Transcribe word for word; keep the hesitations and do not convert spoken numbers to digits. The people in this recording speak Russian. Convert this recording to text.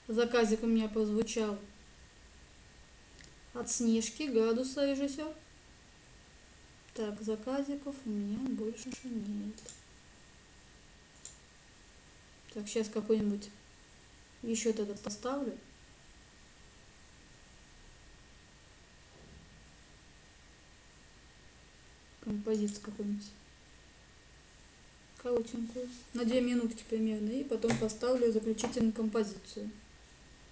Заказик у меня прозвучал от Снежки, градуса режиссер. Так, заказиков у меня больше нет. Так, сейчас какой-нибудь еще тогда поставлю. Композицию какую-нибудь коротенькую, на две минутки примерно, и потом поставлю заключительную композицию.